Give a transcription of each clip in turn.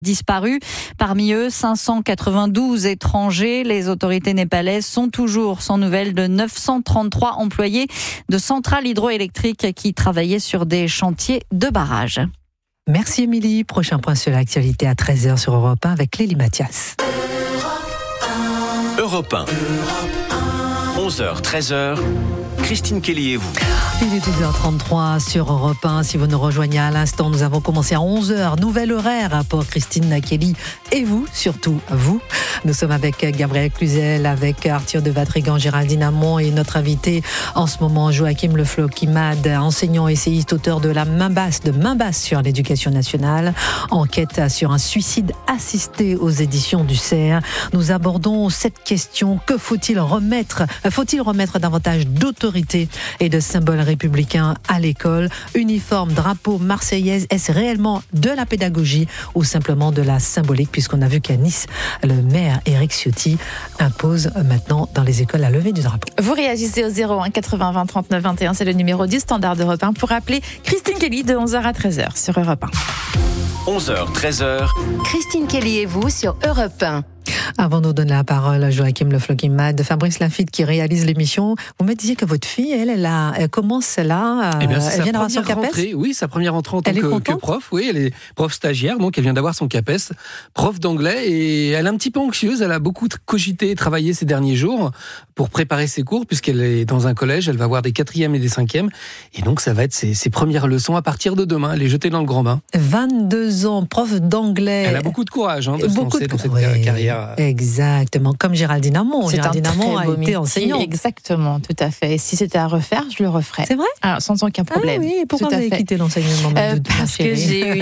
disparus. Parmi eux, 592 étrangers. Les autorités népalaises sont toujours sans nouvelles de 933 employés de centrales hydroélectriques qui travaillaient sur des chantiers de barrages. Merci Émilie. Prochain point sur l'actualité à 13h sur Europe 1 avec Lélie Mathias. Europe 1. 11h, 13h. Christine Kelly et vous. Il est 12h33 sur Europe 1. Si vous nous rejoignez à l'instant, nous avons commencé à 11h. Nouvel horaire pour Christine Kelly et vous, surtout vous. Nous sommes avec Gabriel Cluzel, avec Arthur de Vatrigan, Géraldine Amont et notre invité en ce moment, Joachim Le Floch-Imad, enseignant essayiste, auteur de La Main basse, sur l'éducation nationale. Enquête sur un suicide assisté aux éditions du CERF. Nous abordons cette question. Que faut-il remettre davantage d'autorité et de symboles républicains à l'école? Uniforme, drapeau, marseillaise, est-ce réellement de la pédagogie ou simplement de la symbolique, puisqu'on a vu qu'à Nice, le maire Éric Ciotti impose maintenant dans les écoles la levée du drapeau. Vous réagissez au 01 80 20 39 21, c'est le numéro du standard d'Europe 1 pour appeler Christine Kelly de 11h à 13h sur Europe 1. 11h, 13h. Christine Kelly et vous sur Europe 1. Avant de nous donner la parole à Joachim Le Floch-Imad, de Fabrice Lafitte qui réalise l'émission, vous me disiez que votre fille, elle commence là, elle vient d'avoir son CAPES. Oui, sa première rentrée en tant que prof. Oui, elle est prof stagiaire, donc elle vient d'avoir son CAPES, prof d'anglais, et elle est un petit peu anxieuse. Elle a beaucoup cogité et travaillé ces derniers jours pour préparer ses cours, puisqu'elle est dans un collège, elle va avoir des 4e et des 5e, et donc ça va être ses premières leçons à partir de demain. Elle est jetée dans le grand bain. 22 ans, prof d'anglais. Elle a beaucoup de courage de se lancer dans cette carrière. Exactement, comme Géraldine Amont. Géraldine Amont a été enseignante. Exactement, tout à fait. Et si c'était à refaire, je le referais. C'est vrai ? Alors, sans aucun problème. Ah oui, pourquoi vous avez quitté l'enseignement parce que j'ai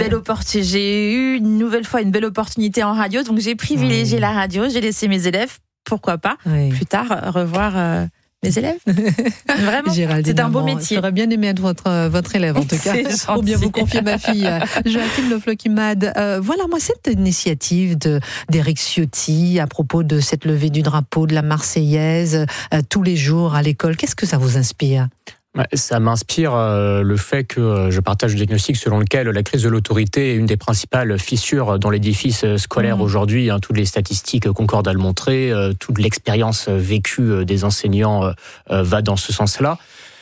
eu une nouvelle fois une belle opportunité en radio, donc j'ai privilégié la radio, j'ai laissé mes élèves, pourquoi pas, plus tard, revoir... mes élèves. Vraiment, c'est un beau métier. J'aurais bien aimé être votre élève, en tout cas, pour bien vous confier ma fille, Joachim Le Floch-Imad. Voilà, moi, cette initiative d'Éric Ciotti à propos de cette levée du drapeau, de la Marseillaise, tous les jours à l'école, qu'est-ce que ça vous inspire ? Ça m'inspire le fait que je partage le diagnostic selon lequel la crise de l'autorité est une des principales fissures dans l'édifice scolaire aujourd'hui. Toutes les statistiques concordent à le montrer, toute l'expérience vécue des enseignants va dans ce sens-là.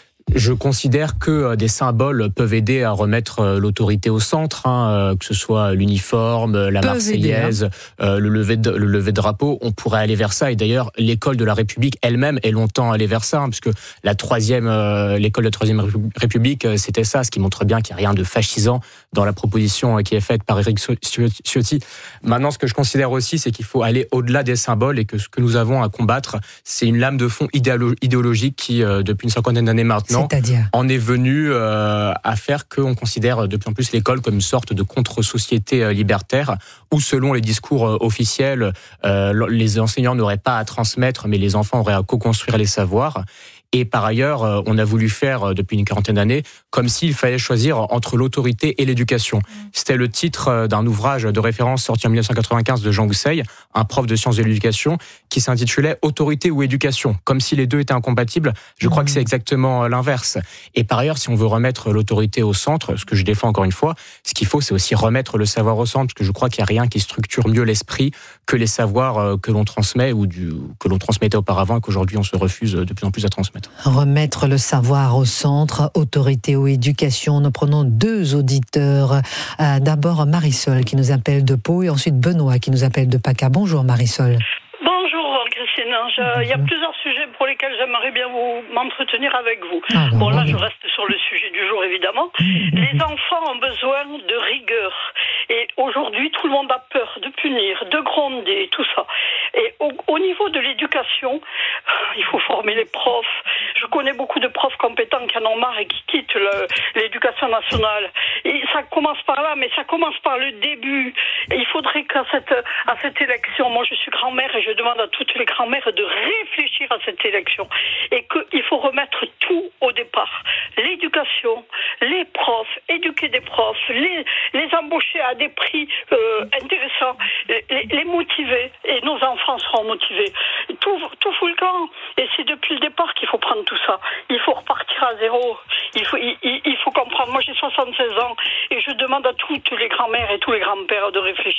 Je considère que des symboles peuvent aider à remettre l'autorité au centre, que ce soit l'uniforme, la Marseillaise, le lever de drapeau. On pourrait aller vers ça. Et d'ailleurs, l'école de la République elle-même est longtemps allée vers ça, puisque l'école de la Troisième République, c'était ça, ce qui montre bien qu'il n'y a rien de fascisant dans la proposition qui est faite par Éric Ciotti. Maintenant, ce que je considère aussi, c'est qu'il faut aller au-delà des symboles et que ce que nous avons à combattre, c'est une lame de fond idéologique qui, depuis une cinquantaine d'années maintenant, en est venu à faire qu'on considère de plus en plus l'école comme une sorte de contre-société libertaire où, selon les discours officiels, les enseignants n'auraient pas à transmettre, mais les enfants auraient à co-construire les savoirs. Et par ailleurs, on a voulu faire, depuis une quarantaine d'années, comme s'il fallait choisir entre l'autorité et l'éducation. C'était le titre d'un ouvrage de référence sorti en 1995 de Jean Housseil, un prof de sciences de l'éducation, qui s'intitulait « Autorité ou éducation », comme si les deux étaient incompatibles. Je crois que c'est exactement l'inverse. Et par ailleurs, si on veut remettre l'autorité au centre, ce que je défends encore une fois, ce qu'il faut, c'est aussi remettre le savoir au centre, parce que je crois qu'il n'y a rien qui structure mieux l'esprit que les savoirs que l'on transmet ou que l'on transmettait auparavant et qu'aujourd'hui on se refuse de plus en plus à transmettre. Remettre le savoir au centre, autorité ou éducation. Nous prenons 2 auditeurs. D'abord Marisol qui nous appelle de Pau et ensuite Benoît qui nous appelle de PACA. Bonjour Marisol. Bonjour Christine, il y a plusieurs sujets pour lesquels j'aimerais bien m'entretenir avec vous. Là je reste sur le sujet du jour évidemment. Les enfants ont besoin de rigueur et aujourd'hui tout le monde a peur de punir, de gronder, tout ça. Et au niveau de l'éducation, il faut former les profs. Je connais beaucoup de profs compétents qui en ont marre et qui quittent l'éducation nationale. Et ça commence par là, mais ça commence par le début. Et il faudrait qu'à cette élection, moi je suis grand-mère et je demande à toutes les grand-mères de réfléchir à cette élection. Et qu'il faut remettre tout au départ. L'éducation, les profs, éduquer des profs, les embaucher à des prix intéressants, les motiver. Et nos enfants seront motivés. Tout fout le camp. Et c'est depuis le départ qu'il faut prendre tout ça. Il faut repartir sera à zéro. Il faut comprendre. Moi, j'ai 76 ans et je demande à toutes les grand-mères et tous les grands-pères de réfléchir.